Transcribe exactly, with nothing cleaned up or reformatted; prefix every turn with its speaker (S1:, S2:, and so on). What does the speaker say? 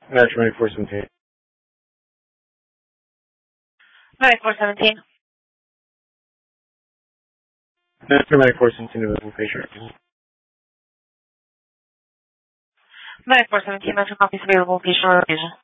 S1: Metro ninety-four seventeen.
S2: ninety-four seventeen.
S1: Metro ninety-four seventeen available patient.
S2: ninety-four seventeen, Metro copies available, patient revision.